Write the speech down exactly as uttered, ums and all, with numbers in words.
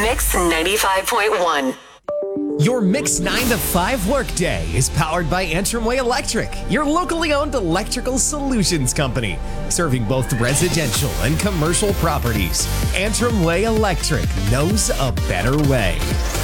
Mix ninety-five point one. Your Mix nine to five workday is powered by Antrim Way Electric, your locally owned electrical solutions company, serving both residential and commercial properties. Antrim Way Electric knows a better way.